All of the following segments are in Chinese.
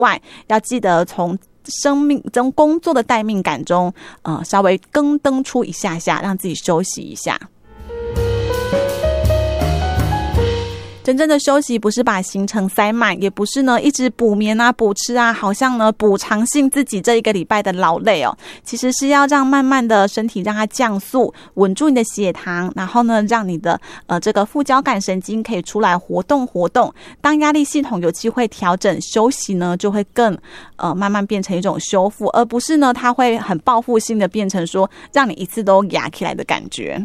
外，要记得从生命中工作的待命感中稍微更登出一下下，让自己休息一下。真正的休息不是把行程塞满，也不是呢一直补眠啊补吃啊，好像呢补偿性自己这一个礼拜的劳累哦，其实是要让慢慢的身体让它降速，稳住你的血糖，然后呢让你的这个副交感神经可以出来活动活动。当压力系统有机会调整，休息呢就会更慢慢变成一种修复，而不是呢它会很报复性的变成说让你一次都压起来的感觉。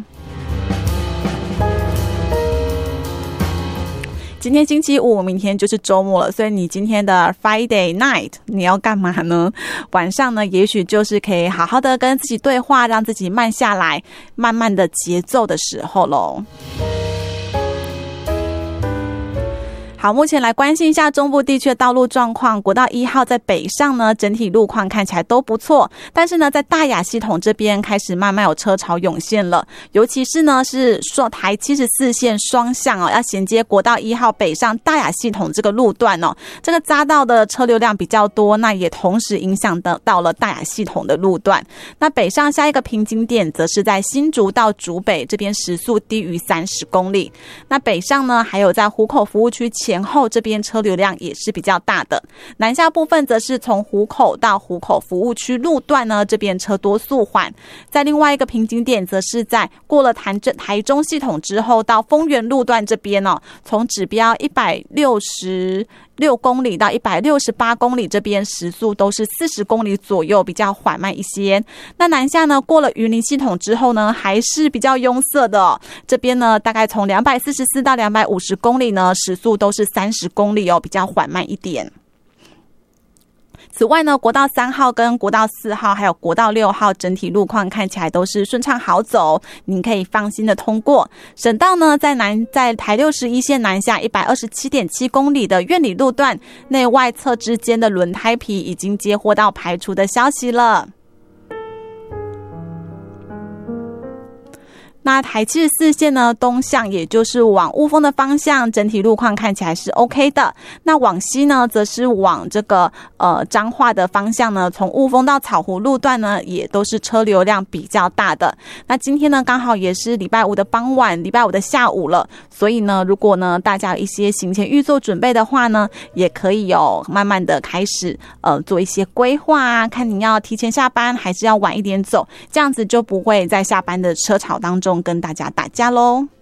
今天星期五，明天就是周末了，所以你今天的 Friday night 你要干嘛呢？晚上呢，也许就是可以好好的跟自己对话，让自己慢下来，慢慢的节奏的时候咯。好，目前来关心一下中部地区的道路状况。国道1号在北上呢，整体路况看起来都不错，但是呢，在大雅系统这边开始慢慢有车潮涌现了，尤其是呢是台74线双向要衔接国道1号北上大雅系统这个路段这个匝道的车流量比较多，那也同时影响到了大雅系统的路段。那北上下一个瓶颈点则是在新竹到竹北这边时速低于30公里。那北上呢，还有在湖口服务区前后这边车流量也是比较大的。南下部分则是从湖口到湖口服务区路段呢，这边车多速缓。在另外一个瓶颈点则是在过了台中系统之后到丰原路段这边从指标166公里到168公里这边时速都是40公里左右，比较缓慢一些。那南下呢，过了云林系统之后呢，还是比较拥塞的这边呢大概从244到250公里呢，时速都是30公里比较缓慢一点。此外呢，国道3号跟国道4号还有国道6号整体路况看起来都是顺畅好走，您可以放心的通过。省道呢，在台61线南下 127.7 公里的苑里路段，内外侧之间的轮胎皮已经接获到排除的消息了。那台74线呢，东向也就是往雾峰的方向，整体路况看起来是 OK 的。那往西呢，则是往这个彰化的方向呢，从雾峰到草湖路段呢，也都是车流量比较大的。那今天呢，刚好也是礼拜五的傍晚，礼拜五的下午了，所以呢，如果呢大家有一些行前预做准备的话呢，也可以慢慢的开始做一些规划啊，看你要提前下班还是要晚一点走，这样子就不会在下班的车潮当中跟大家打架咯。